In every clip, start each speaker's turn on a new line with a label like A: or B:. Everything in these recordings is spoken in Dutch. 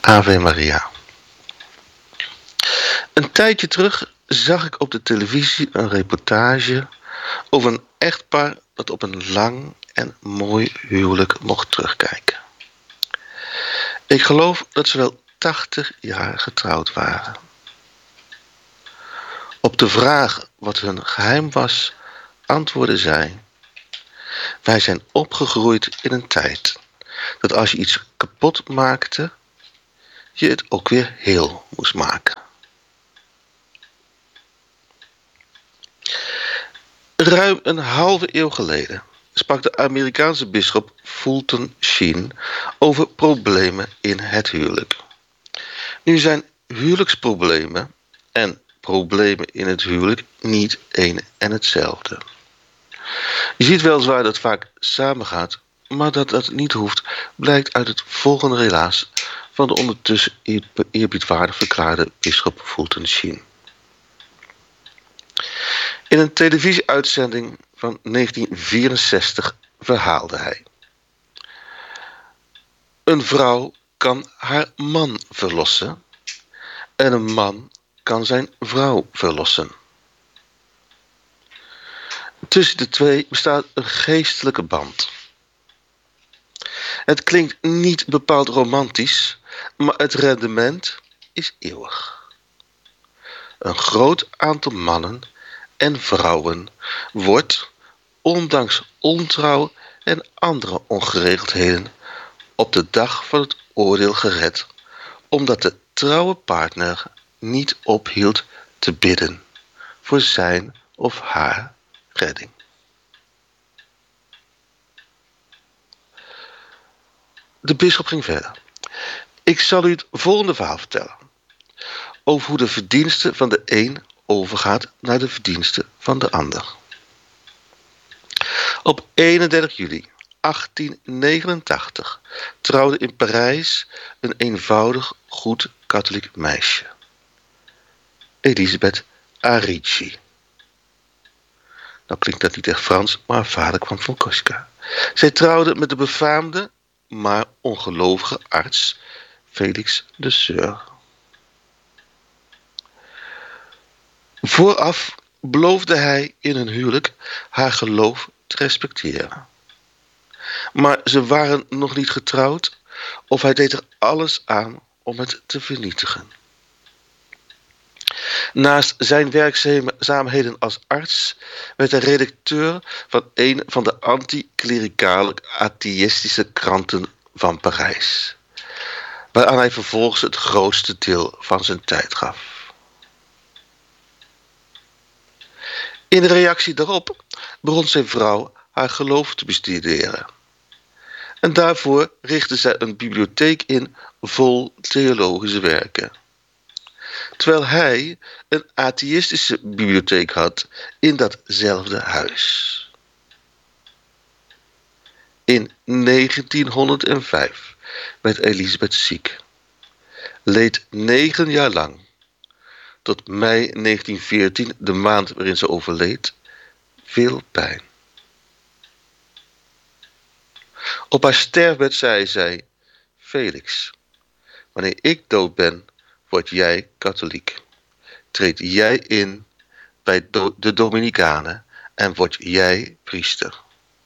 A: Ave Maria. Een tijdje terug zag ik op de televisie een reportage over een echtpaar dat op een lang en mooi huwelijk mocht terugkijken. Ik geloof dat ze wel 80 jaar getrouwd waren. Op de vraag wat hun geheim was, antwoordde zij: wij zijn opgegroeid in een tijd dat als je iets kapot maakte, je het ook weer heel moest maken. Ruim een halve eeuw geleden sprak de Amerikaanse bisschop Fulton Sheen over problemen in het huwelijk. Nu zijn huwelijksproblemen en problemen in het huwelijk niet één en hetzelfde. Je ziet weliswaar dat het vaak samengaat, maar dat dat niet hoeft, blijkt uit het volgende relaas van de ondertussen eerbiedwaardig verklaarde bisschop Fulton Sheen. In een televisieuitzending van 1964 verhaalde hij: een vrouw kan haar man verlossen en een man kan zijn vrouw verlossen. Tussen de twee bestaat een geestelijke band. Het klinkt niet bepaald romantisch, maar het rendement is eeuwig. Een groot aantal mannen en vrouwen wordt, ondanks ontrouw en andere ongeregeldheden, op de dag van het oordeel gered, omdat de trouwe partner niet ophield te bidden voor zijn of haar redding. De bisschop ging verder. Ik zal u het volgende verhaal vertellen over hoe de verdienste van de een overgaat naar de verdienste van de ander. Op 31 juli 1889 trouwde in Parijs een eenvoudig, goed katholiek meisje, Elisabeth Arrighi. Nou klinkt dat niet echt Frans, maar haar vader kwam van Corsica. Zij trouwde met de befaamde, maar ongelovige arts Felix de Seur. Vooraf beloofde hij in hun huwelijk haar geloof te respecteren. Maar ze waren nog niet getrouwd of hij deed er alles aan om het te vernietigen. Naast zijn werkzaamheden als arts werd hij redacteur van een van de anti-klerikale atheïstische kranten van Parijs, waaraan hij vervolgens het grootste deel van zijn tijd gaf. In reactie daarop begon zijn vrouw haar geloof te bestuderen. En daarvoor richtte zij een bibliotheek in vol theologische werken, terwijl hij een atheïstische bibliotheek had in datzelfde huis. In 1905 werd Elisabeth ziek, leed 9 jaar lang, tot mei 1914, de maand waarin ze overleed, veel pijn. Op haar sterfbed zei zij: Felix, wanneer ik dood ben, word jij katholiek. Treed jij in bij de Dominicanen en word jij priester.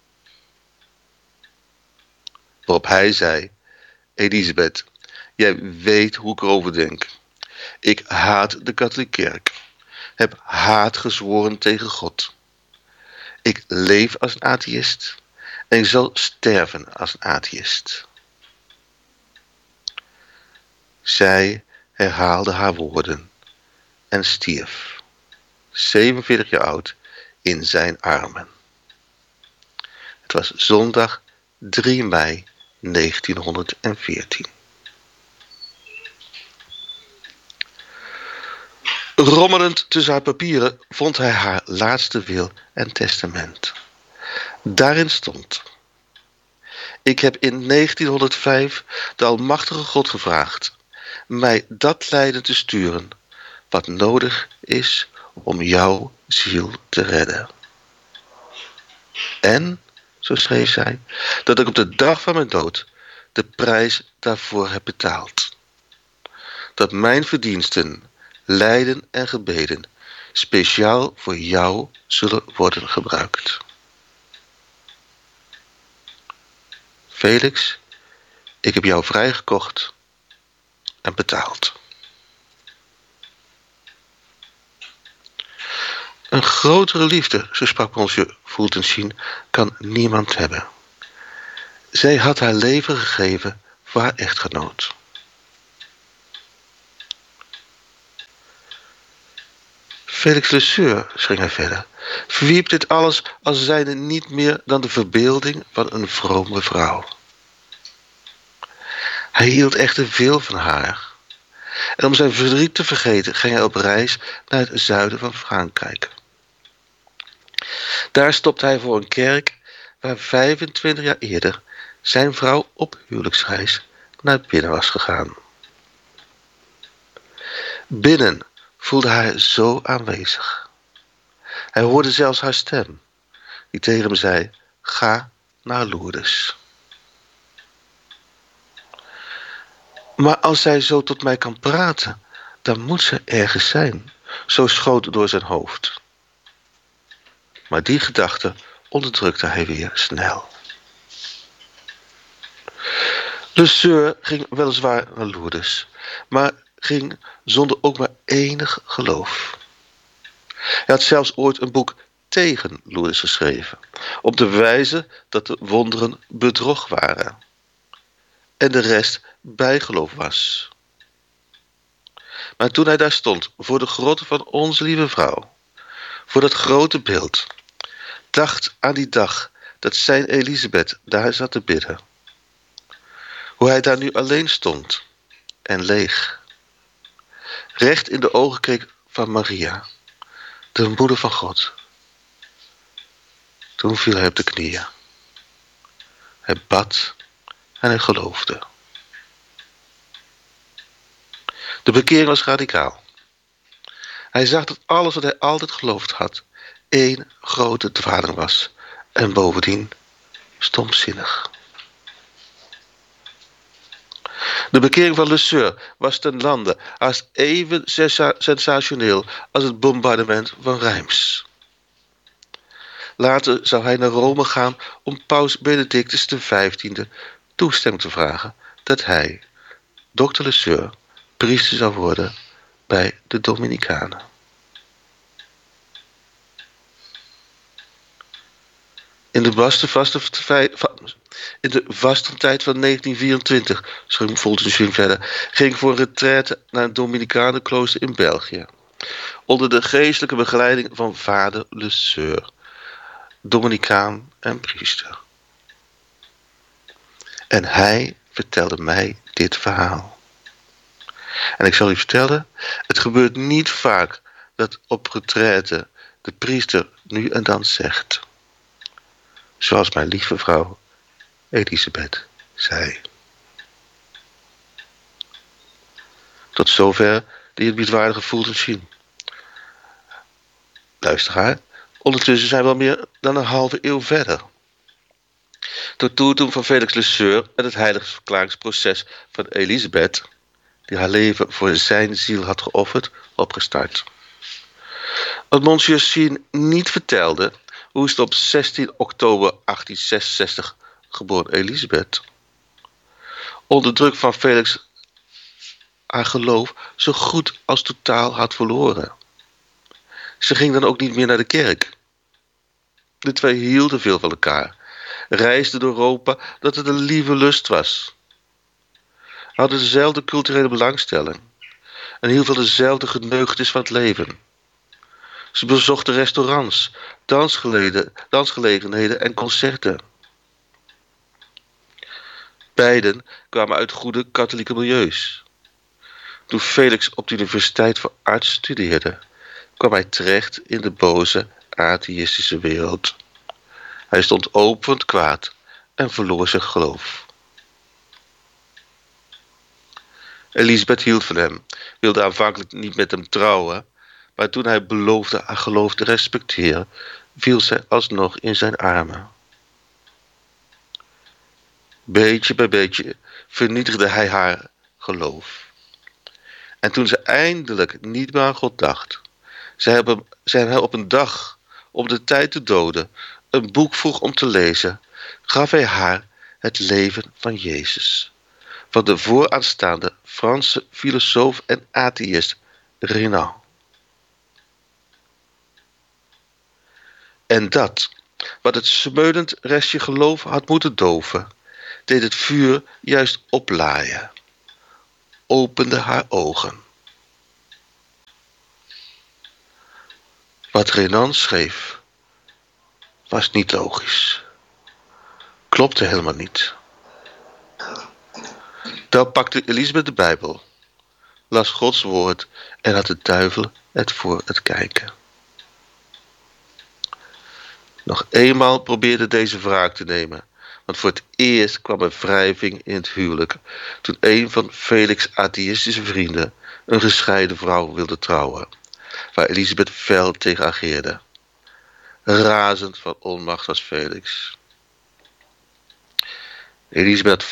A: Waarop hij zei: Elisabeth, jij weet hoe ik erover denk. Ik haat de katholieke kerk, heb haat gezworen tegen God. Ik leef als een atheïst en ik zal sterven als een atheïst. Zij herhaalde haar woorden en stierf, 47 jaar oud, in zijn armen. Het was zondag 3 mei 1914. Rommelend tussen haar papieren vond hij haar laatste wil en testament. Daarin stond: ik heb in 1905 de Almachtige God gevraagd mij dat lijden te sturen wat nodig is om jouw ziel te redden. En, zo schreef zij, dat ik op de dag van mijn dood de prijs daarvoor heb betaald. dat mijn verdiensten, lijden en gebeden speciaal voor jou zullen worden gebruikt. Felix, ik heb jou vrijgekocht en betaald. Een grotere liefde, zo sprak monsieur Fulton-Sheen, kan niemand hebben. Zij had haar leven gegeven voor haar echtgenoot. Felix Lesueur, ging hij verder, verwierp dit alles als zijnde niet meer dan de verbeelding van een vrome vrouw. Hij hield echter veel van haar. En om zijn verdriet te vergeten ging hij op reis naar het zuiden van Frankrijk. Daar stopte hij voor een kerk waar 25 jaar eerder zijn vrouw op huwelijksreis naar binnen was gegaan. Binnen voelde hij zo aanwezig. Hij hoorde zelfs haar stem, die tegen hem zei: ga naar Lourdes. Maar als zij zo tot mij kan praten, dan moet ze ergens zijn, zo schoot door zijn hoofd. Maar die gedachte onderdrukte hij weer snel. Lesueur ging weliswaar naar Lourdes, maar ging zonder ook maar enig geloof. Hij had zelfs ooit een boek tegen Lourdes geschreven, om te wijzen dat de wonderen bedrog waren en de rest bijgeloof was. Maar toen hij daar stond voor de grot van Onze Lieve Vrouw, voor dat grote beeld, dacht aan die dag dat zijn Elisabeth daar zat te bidden. Hoe hij daar nu alleen stond en leeg, recht in de ogen keek van Maria, de moeder van God. Toen viel hij op de knieën. Hij bad en hij geloofde. De bekering was radicaal. Hij zag dat alles wat hij altijd geloofd had één grote dwaling was en bovendien stomzinnig. De bekering van Lesueur was ten lande haast even sensationeel als het bombardement van Reims. Later zou hij naar Rome gaan om paus Benedictus XV toestemming te vragen dat hij, dokter Lesueur, priester zou worden bij de Dominicanen. In de vastentijd van 1924, schreef Fulton-Sheen verder, ging ik voor een retraite naar een Dominicanenklooster in België, onder de geestelijke begeleiding van vader Lesueur, Dominicaan en priester. En hij vertelde mij dit verhaal. En ik zal u vertellen, het gebeurt niet vaak dat op retraite de priester nu en dan zegt, zoals mijn lieve vrouw Elisabeth zei. Tot zover de eerbiedwaardige Fulton-Sheen. Luisteraar, ondertussen zijn we al meer dan een halve eeuw verder. Tot toedoen van Felix Lesueur en het heiligverklaringsproces van Elisabeth, die haar leven voor zijn ziel had geofferd, opgestart. Wat monsieur Sheen niet vertelde, hoe is het op 16 oktober 1866 geboren Elisabeth, onder druk van Felix haar geloof zo goed als totaal had verloren. Ze ging dan ook niet meer naar de kerk. De twee hielden veel van elkaar, reisden door Europa dat het een lieve lust was, hadden dezelfde culturele belangstelling en hielden van dezelfde geneugtes van het leven. Ze bezochten restaurants, dansgelegenheden en concerten. Beiden kwamen uit goede katholieke milieus. Toen Felix op de Universiteit voor Arts studeerde, kwam hij terecht in de boze, atheïstische wereld. Hij stond open voor het kwaad en verloor zijn geloof. Elisabeth hield van hem, wilde aanvankelijk niet met hem trouwen, maar toen hij beloofde haar geloof te respecteren, viel zij alsnog in zijn armen. Beetje bij beetje vernietigde hij haar geloof. En toen ze eindelijk niet meer aan God dacht, zij hem op een dag, om de tijd te doden, een boek vroeg om te lezen, gaf hij haar het leven van Jezus, van de vooraanstaande Franse filosoof en atheïst Renan. En dat, wat het smeulend restje geloof had moeten doven, deed het vuur juist oplaaien, opende haar ogen. Wat Renan schreef, was niet logisch. Klopte helemaal niet. Dan pakte Elisabeth de Bijbel, las Gods woord en had de duivel het voor het kijken. Nog eenmaal probeerde deze wraak te nemen, want voor het eerst kwam er wrijving in het huwelijk, toen een van Felix' atheïstische vrienden een gescheiden vrouw wilde trouwen, waar Elisabeth fel tegen ageerde. Razend van onmacht was Felix. Elisabeth